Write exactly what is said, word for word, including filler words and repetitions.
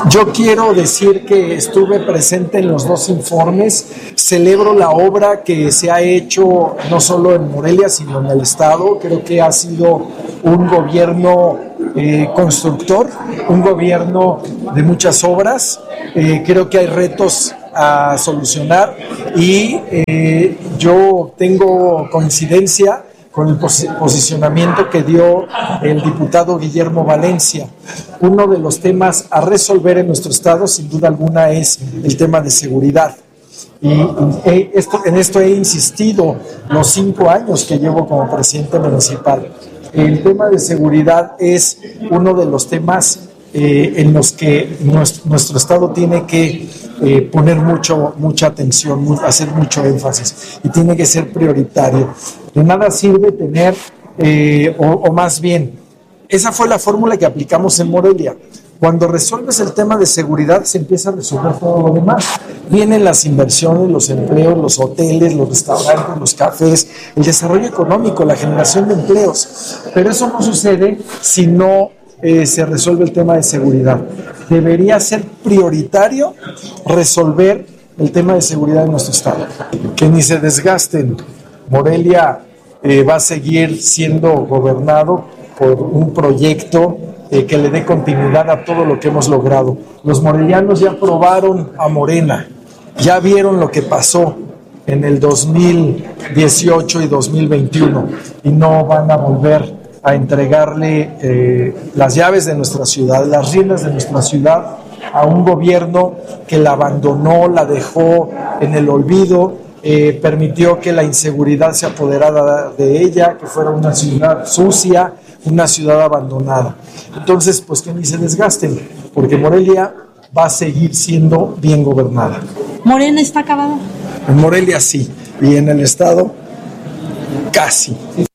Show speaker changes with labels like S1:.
S1: Yo quiero decir que estuve presente en los dos informes, celebro la obra que se ha hecho no solo en Morelia, sino en el Estado. Creo que ha sido un gobierno eh, constructor, un gobierno de muchas obras. Eh, creo que hay retos a solucionar y eh, yo tengo coincidencia con el pos- posicionamiento que dio el diputado Guillermo Valencia. Uno de los temas a resolver en nuestro estado, sin duda alguna, es el tema de seguridad. Y, y esto, en esto he insistido los cinco años que llevo como presidente municipal. El tema de seguridad es uno de los temas eh, en los que nuestro, nuestro estado tiene que eh, poner mucho, mucha atención, mu- hacer mucho énfasis y tiene que ser prioritario. De nada sirve tener, eh, o, o más bien, esa fue la fórmula que aplicamos en Morelia. Cuando resuelves el tema de seguridad, se empieza a resolver todo lo demás. Vienen las inversiones, los empleos, los hoteles, los restaurantes, los cafés, el desarrollo económico, la generación de empleos. Pero eso no sucede si no eh, se resuelve el tema de seguridad. Debería ser prioritario resolver el tema de seguridad en nuestro estado. Que ni se desgasten. Morelia eh, va a seguir siendo gobernado por un proyecto eh, que le dé continuidad a todo lo que hemos logrado. Los morelianos ya probaron a Morena, ya vieron lo que pasó en el dos mil dieciocho y dos mil veintiuno y no van a volver a entregarle eh, las llaves de nuestra ciudad, las riendas de nuestra ciudad a un gobierno que la abandonó, la dejó en el olvido. Eh, permitió que la inseguridad se apoderara de ella, que fuera una ciudad sucia, una ciudad abandonada. Entonces, pues que ni se desgasten, porque Morelia va a seguir siendo bien gobernada.
S2: ¿Morena está acabada?
S1: En Morelia sí, y en el estado casi.